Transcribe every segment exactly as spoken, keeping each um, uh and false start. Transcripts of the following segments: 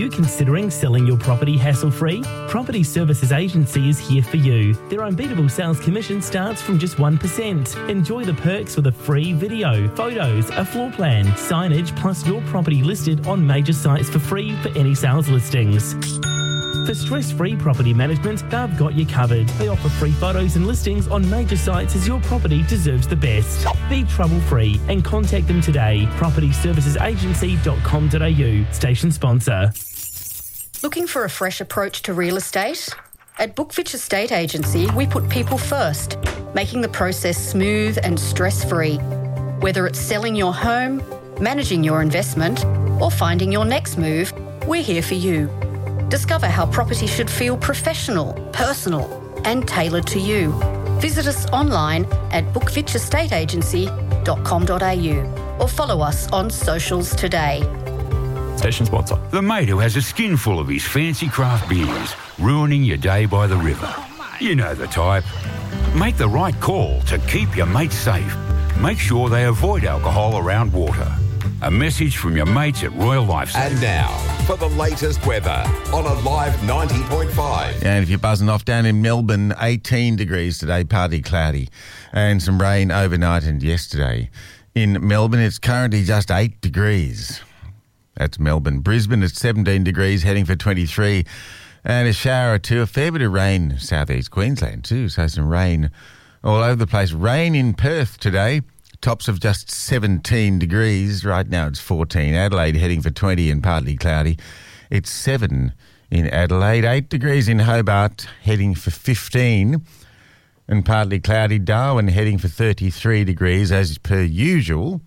you considering selling your property hassle-free? Property Services Agency is here for you. Their unbeatable sales commission starts from just one percent. Enjoy the perks with a free video, photos, a floor plan, signage, plus your property listed on major sites for free for any sales listings. For stress-free property management, they've got you covered. They offer free photos and listings on major sites as your property deserves the best. Be trouble-free and contact them today. property services agency dot com dot a u, station sponsor. Looking for a fresh approach to real estate? At Bookfitch Estate Agency, we put people first, making the process smooth and stress-free. Whether it's selling your home, managing your investment, or finding your next move, we're here for you. Discover how property should feel professional, personal, and tailored to you. Visit us online at bookfitch estate agency dot com dot a u or follow us on socials today. Station sponsor. The mate who has a skinful of his fancy craft beers, ruining your day by the river. You know the type. Make the right call to keep your mates safe. Make sure they avoid alcohol around water. A message from your mates at Royal Lifesavers. And now, for the latest weather on Alive ninety point five. And if you're buzzing off down in Melbourne, eighteen degrees today, partly cloudy, and some rain overnight and yesterday. In Melbourne, it's currently just eight degrees. That's Melbourne. Brisbane, it's seventeen degrees, heading for twenty-three. And a shower or two, a fair bit of rain, southeast Queensland too, so some rain all over the place. Rain in Perth today. Tops of just seventeen degrees. Right now it's fourteen. Adelaide heading for twenty and partly cloudy. It's seven in Adelaide. eight degrees in Hobart, heading for fifteen and partly cloudy. Darwin heading for thirty-three degrees. As per usual,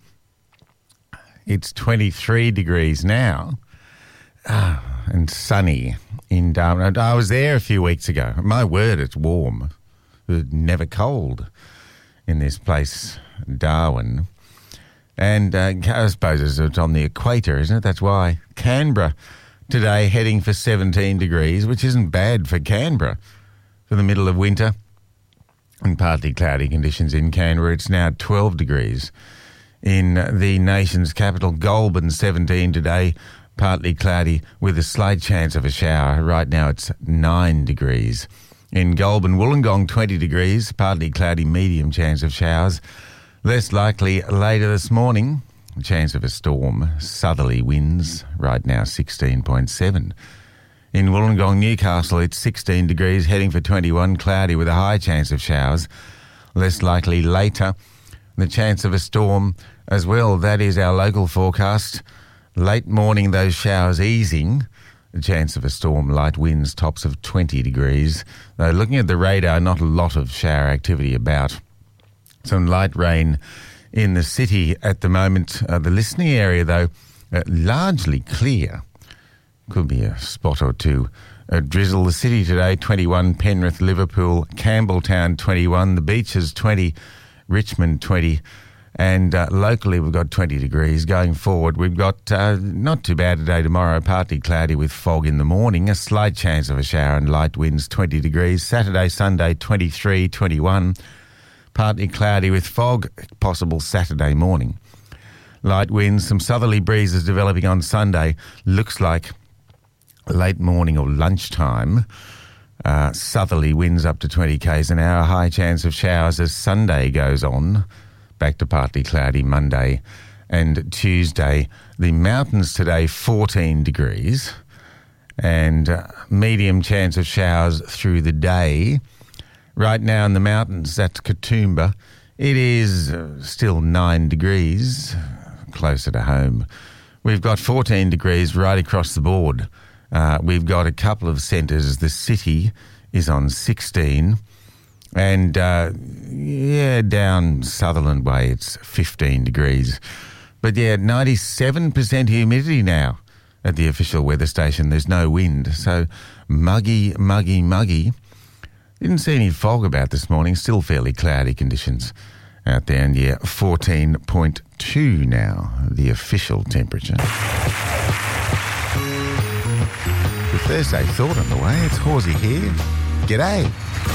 it's twenty-three degrees now. Ah, and sunny in Darwin. I was there a few weeks ago. My word, it's warm. It's never cold in this place, Darwin. And uh, I suppose it's on the equator, isn't it? That's why. Canberra today heading for seventeen degrees, which isn't bad for Canberra for the middle of winter. And partly cloudy conditions in Canberra. It's now twelve degrees. In the nation's capital, Goulburn, seventeen today, partly cloudy with a slight chance of a shower. Right now it's nine degrees. In Goulburn, Wollongong, twenty degrees, partly cloudy, medium chance of showers. Less likely later this morning, chance of a storm. Southerly winds, right now sixteen point seven. In Wollongong, Newcastle, it's sixteen degrees, heading for twenty-one, cloudy with a high chance of showers. Less likely later. The chance of a storm as well. That is our local forecast. Late morning, those showers easing. The chance of a storm, light winds, tops of twenty degrees. Though looking at the radar, not a lot of shower activity about. Some light rain in the city at the moment. Uh, the listening area, though, uh, largely clear. Could be a spot or two. A drizzle. The city today, twenty-one. Penrith, Liverpool, Campbelltown, twenty-one. The Beaches, twenty. Richmond, twenty. And uh, locally, we've got twenty degrees. Going forward, we've got uh, not too bad today, tomorrow, partly cloudy with fog in the morning, a slight chance of a shower and light winds, twenty degrees. Saturday, Sunday, twenty-three, twenty-one, partly cloudy with fog, possible Saturday morning. Light winds, some southerly breezes developing on Sunday. Looks like late morning or lunchtime. Uh, southerly winds up to twenty kays an hour. High chance of showers as Sunday goes on. Back to partly cloudy Monday and Tuesday. The mountains today, fourteen degrees. And uh, medium chance of showers through the day. Right now in the mountains, that's Katoomba. It is uh, still nine degrees, closer to home. We've got fourteen degrees right across the board. Uh, we've got a couple of centres. The city is on sixteen. And, uh, yeah, down Sutherland Way, it's fifteen degrees. But, yeah, ninety-seven percent humidity now at the official weather station. There's no wind. So, muggy, muggy, muggy. Didn't see any fog about this morning. Still fairly cloudy conditions out there. And, yeah, fourteen point two now, the official temperature. The Thursday thought on the way. It's Horsey here. G'day.